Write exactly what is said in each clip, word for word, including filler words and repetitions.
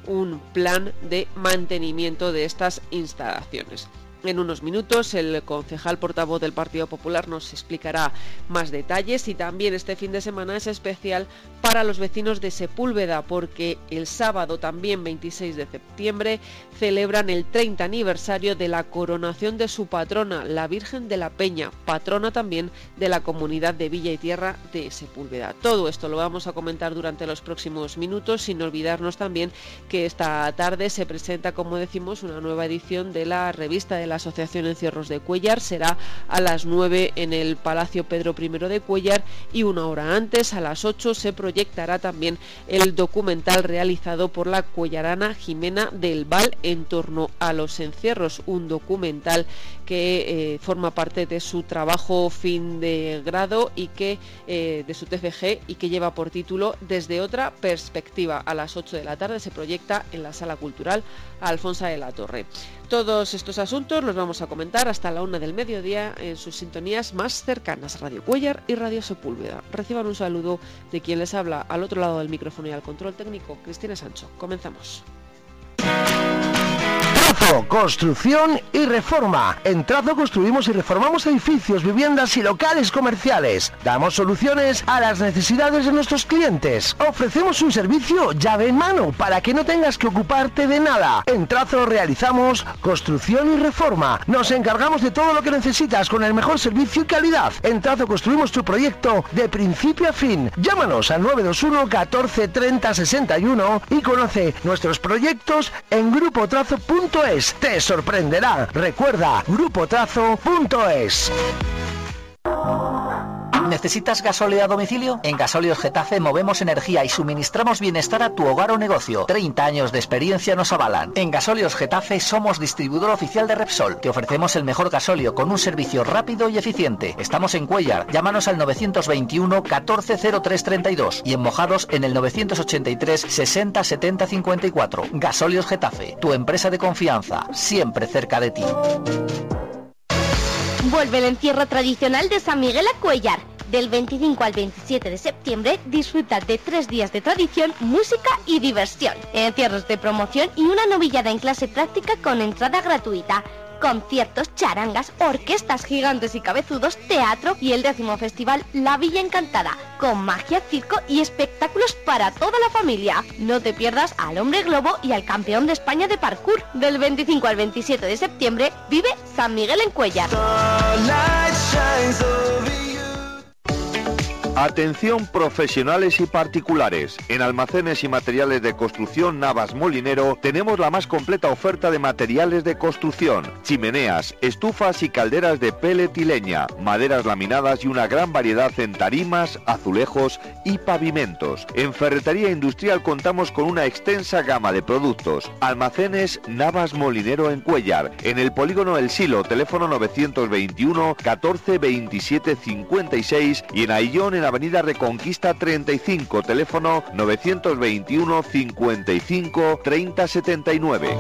un plan de mantenimiento de estas instalaciones. En unos minutos el concejal portavoz del Partido Popular nos explicará más detalles, y también este fin de semana es especial para los vecinos de Sepúlveda, porque el sábado, también veintiséis de septiembre, celebran el treinta aniversario de la coronación de su patrona, la Virgen de la Peña, patrona también de la comunidad de Villa y Tierra de Sepúlveda. Todo esto lo vamos a comentar durante los próximos minutos, sin olvidarnos también que esta tarde se presenta, como decimos, una nueva edición de la revista de la Asociación Encierros de Cuéllar. Será a las nueve en el Palacio Pedro primero de Cuéllar, y una hora antes, a las ocho, se proyectará también el documental realizado por la cuellarana Jimena del Val en torno a los encierros, un documental que eh, forma parte de su trabajo fin de grado y que eh, de su T F G, y que lleva por título Desde otra perspectiva. A las ocho de la tarde se proyecta en la Sala Cultural Alfonso de la Torre. Todos estos asuntos los vamos a comentar hasta la una del mediodía en sus sintonías más cercanas, Radio Cuéllar y Radio Sepúlveda. Reciban un saludo de quien les habla al otro lado del micrófono y al control técnico, Cristina Sancho. Comenzamos. Trazo, construcción y reforma. En Trazo construimos y reformamos edificios, viviendas y locales comerciales. Damos soluciones a las necesidades de nuestros clientes. Ofrecemos un servicio llave en mano para que no tengas que ocuparte de nada. En Trazo realizamos construcción y reforma. Nos encargamos de todo lo que necesitas con el mejor servicio y calidad. En Trazo construimos tu proyecto de principio a fin. Llámanos al nueve dos uno catorce treinta sesenta y uno y conoce nuestros proyectos en grupo trazo punto es. Te sorprenderá. Recuerda, grupo trazo punto es. ¿Necesitas gasóleo a domicilio? En Gasóleos Getafe movemos energía y suministramos bienestar a tu hogar o negocio. treinta años de experiencia nos avalan. En Gasóleos Getafe somos distribuidor oficial de Repsol. Te ofrecemos el mejor gasóleo con un servicio rápido y eficiente. Estamos en Cuéllar. Llámanos al novecientos veintiuno catorce cero tres treinta y dos y en Mojados en el novecientos ochenta y tres sesenta setenta cincuenta y cuatro. Gasóleos Getafe, tu empresa de confianza, siempre cerca de ti. Vuelve el encierro tradicional de San Miguel a Cuéllar. Del veinticinco al veintisiete de septiembre disfruta de tres días de tradición, música y diversión. Encierros de promoción y una novillada en clase práctica con entrada gratuita. Conciertos, charangas, orquestas gigantes y cabezudos, teatro y el décimo festival La Villa Encantada, con magia, circo y espectáculos para toda la familia. No te pierdas al Hombre Globo y al campeón de España de parkour. Del veinticinco al veintisiete de septiembre vive San Miguel en Cuéllar. Atención profesionales y particulares. En Almacenes y Materiales de Construcción Navas Molinero tenemos la más completa oferta de materiales de construcción: chimeneas, estufas y calderas de pellet y leña, maderas laminadas y una gran variedad en tarimas, azulejos y pavimentos. En Ferretería Industrial contamos con una extensa gama de productos. Almacenes Navas Molinero en Cuéllar, en el Polígono El Silo, teléfono novecientos veintiuno catorce veintisiete cincuenta y seis, y en Aillón, en Avenida Reconquista treinta y cinco, teléfono novecientos veintiuno cincuenta y cinco treinta setenta y nueve.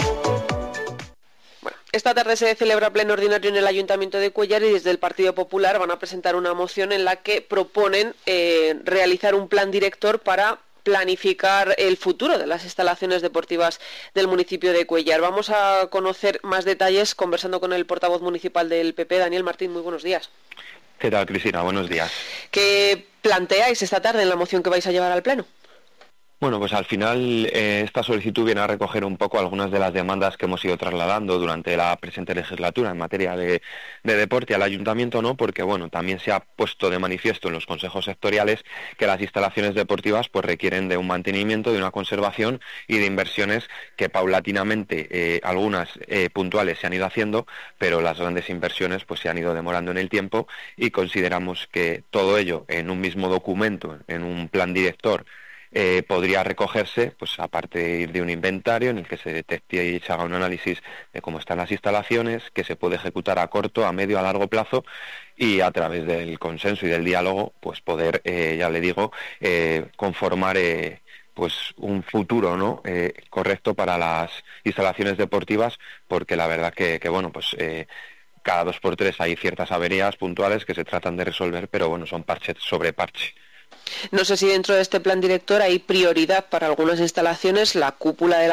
Bueno, esta tarde se celebra pleno ordinario en el Ayuntamiento de Cuéllar, y desde el Partido Popular van a presentar una moción en la que proponen eh, realizar un plan director para planificar el futuro de las instalaciones deportivas del municipio de Cuéllar. Vamos a conocer más detalles conversando con el portavoz municipal del P P, Daniel Martín. Muy buenos días. ¿Qué tal, Cristina? Buenos días. ¿Qué planteáis esta tarde en la moción que vais a llevar al Pleno? Bueno, pues al final eh, esta solicitud viene a recoger un poco algunas de las demandas que hemos ido trasladando durante la presente legislatura en materia de, de deporte al ayuntamiento, ¿no? Porque, bueno, también se ha puesto de manifiesto en los consejos sectoriales que las instalaciones deportivas pues requieren de un mantenimiento, de una conservación y de inversiones que paulatinamente, eh, algunas eh, puntuales se han ido haciendo, pero las grandes inversiones pues se han ido demorando en el tiempo, y consideramos que todo ello en un mismo documento, en un plan director, Eh, podría recogerse, pues a partir de un inventario en el que se detecte y se haga un análisis de cómo están las instalaciones, que se puede ejecutar a corto, a medio, a largo plazo, y a través del consenso y del diálogo, pues poder, eh, ya le digo, eh, conformar eh, pues un futuro, ¿no? Eh, correcto para las instalaciones deportivas, porque la verdad que, que bueno, pues eh, cada dos por tres hay ciertas averías puntuales que se tratan de resolver, pero bueno, son parche sobre parche. No sé si dentro de este plan director hay prioridad para algunas instalaciones, la cúpula de la